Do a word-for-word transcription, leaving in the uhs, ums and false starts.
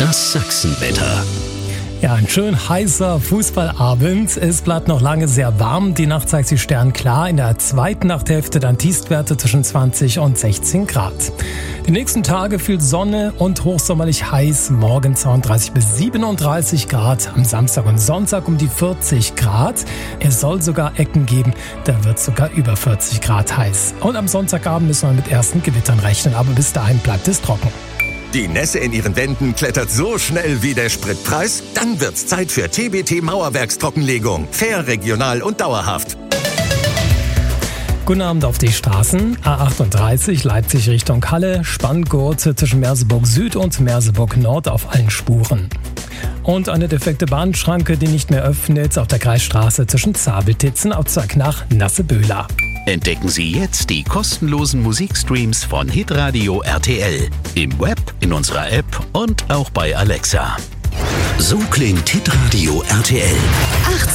Das Sachsenwetter. Ja, ein schön heißer Fußballabend. Es bleibt noch lange sehr warm. Die Nacht zeigt sich sternklar. In der zweiten Nachthälfte dann Tiefstwerte zwischen zwanzig und sechzehn Grad. Die nächsten Tage viel Sonne und hochsommerlich heiß. Morgen zweiunddreißig bis siebenunddreißig Grad. Am Samstag und Sonntag um die vierzig Grad. Es soll sogar Ecken geben. Da wird sogar über vierzig Grad heiß. Und am Sonntagabend müssen wir mit ersten Gewittern rechnen. Aber bis dahin bleibt es trocken. Die Nässe in Ihren Wänden klettert so schnell wie der Spritpreis? Dann wird's Zeit für T B T Mauerwerkstrockenlegung. Fair, regional und dauerhaft. Guten Abend auf die Straßen. A achtunddreißig Leipzig Richtung Halle. Spanngurt zwischen Merseburg Süd und Merseburg Nord auf allen Spuren. Und eine defekte Bahnschranke, die nicht mehr öffnet, auf der Kreisstraße zwischen Zabeltitzen auf Zweig nach Nasseböhler. Entdecken Sie jetzt die kostenlosen Musikstreams von Hitradio R T L. Im Web, in unserer App und auch bei Alexa. So klingt Hitradio R T L.